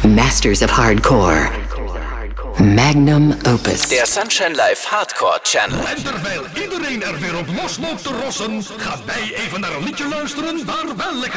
Masters of Hardcore. Magnum Opus. Der Sunshine Live Hardcore Channel. En terwijl iedereen er weer op los loopt te rossen, gaan wij even naar een liedje luisteren waar wel lekker